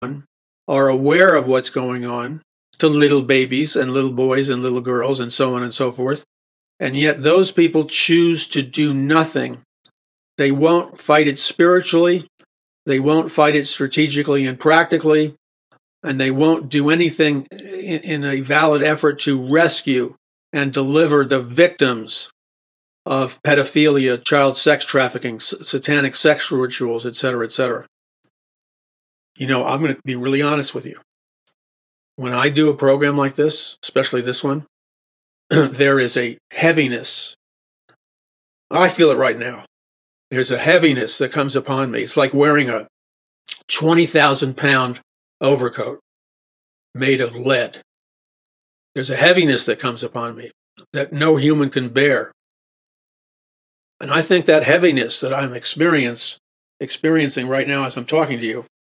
are aware of what's going on to little babies and little boys and little girls and so on and so forth. And yet those people choose to do nothing. They won't fight it spiritually. They won't fight it strategically and practically. And they won't do anything in a valid effort to rescue and deliver the victims of pedophilia, child sex trafficking, satanic sex rituals, etc., etc. You know, I'm going to be really honest with you. When I do a program like this, especially this one, there is a heaviness. I feel it right now. There's a heaviness that comes upon me. It's like wearing a 20,000-pound overcoat made of lead. There's a heaviness that comes upon me that no human can bear. And I think that heaviness that I'm experiencing right now as I'm talking to you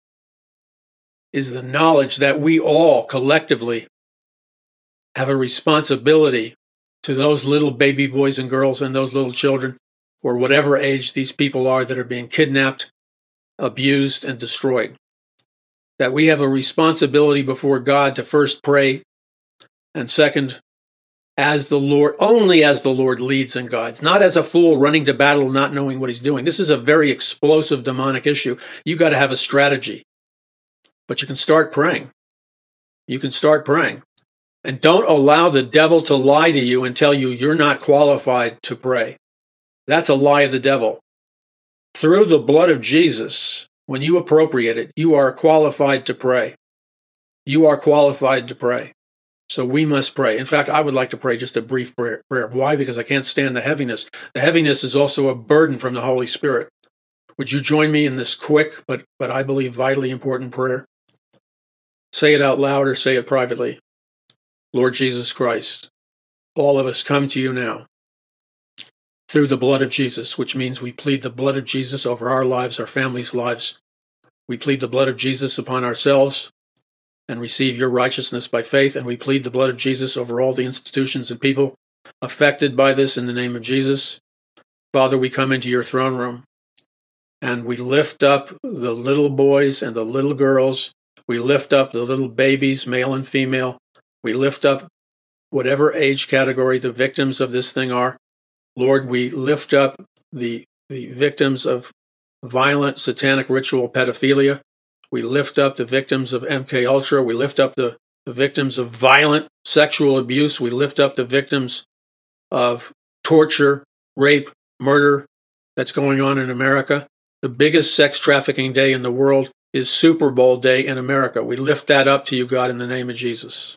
is the knowledge that we all collectively have a responsibility to those little baby boys and girls and those little children, or whatever age these people are that are being kidnapped, abused, and destroyed. That we have a responsibility before God to first pray, and second, only as the Lord leads and guides, not as a fool running to battle not knowing what he's doing. This is a very explosive demonic issue. You got to have a strategy. But you can start praying. You can start praying. And don't allow the devil to lie to you and tell you you're not qualified to pray. That's a lie of the devil. Through the blood of Jesus, when you appropriate it, you are qualified to pray. You are qualified to pray. So we must pray. In fact, I would like to pray just a brief prayer. Why? Because I can't stand the heaviness. The heaviness is also a burden from the Holy Spirit. Would you join me in this quick, but I believe vitally important prayer? Say it out loud or say it privately. Lord Jesus Christ, all of us come to you now through the blood of Jesus, which means we plead the blood of Jesus over our lives, our families' lives. We plead the blood of Jesus upon ourselves and receive your righteousness by faith, and we plead the blood of Jesus over all the institutions and people affected by this in the name of Jesus. Father, we come into your throne room, and we lift up the little boys and the little girls. We lift up the little babies, male and female. We lift up whatever age category the victims of this thing are. Lord, we lift up the victims of violent satanic ritual pedophilia. We lift up the victims of MK Ultra. We lift up the victims of violent sexual abuse. We lift up the victims of torture, rape, murder that's going on in America. The biggest sex trafficking day in the world is Super Bowl day in America. We lift that up to you, God, in the name of Jesus.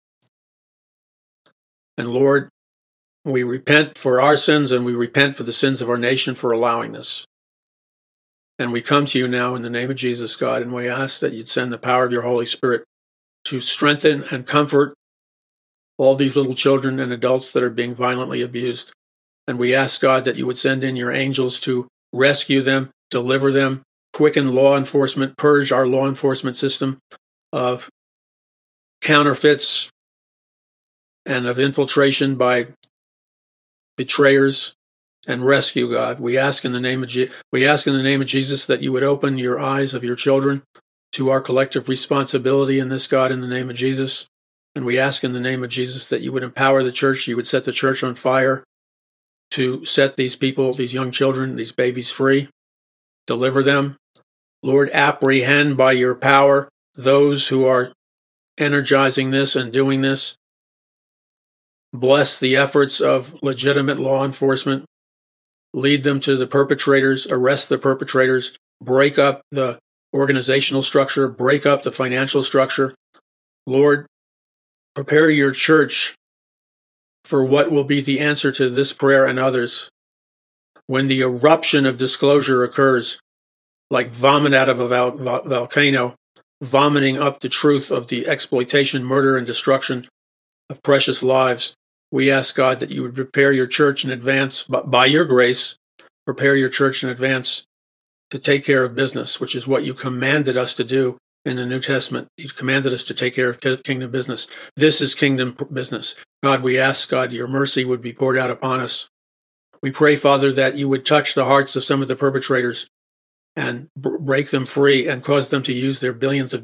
And Lord, we repent for our sins and we repent for the sins of our nation for allowing this. And we come to you now in the name of Jesus, God, and we ask that you'd send the power of your Holy Spirit to strengthen and comfort all these little children and adults that are being violently abused. And we ask, God, that you would send in your angels to rescue them, deliver them, quicken law enforcement, purge our law enforcement system of counterfeits and of infiltration by betrayers, and rescue, God. We ask in the name of Jesus that you would open your eyes of your children to our collective responsibility in this, God, in the name of Jesus. And we ask in the name of Jesus that you would empower the church, you would set the church on fire to set these people, these young children, these babies free, deliver them. Lord, apprehend by your power those who are energizing this and doing this. Bless the efforts of legitimate law enforcement. Lead them to the perpetrators, arrest the perpetrators, break up the organizational structure, break up the financial structure. Lord, prepare your church for what will be the answer to this prayer and others. When the eruption of disclosure occurs, like vomit out of a volcano, vomiting up the truth of the exploitation, murder, and destruction of precious lives, we ask, God, that you would prepare your church in advance, but by your grace, prepare your church in advance to take care of business, which is what you commanded us to do in the New Testament. You commanded us to take care of kingdom business. This is kingdom business. God, we ask, God, your mercy would be poured out upon us. We pray, Father, that you would touch the hearts of some of the perpetrators and break them free and cause them to use their billions of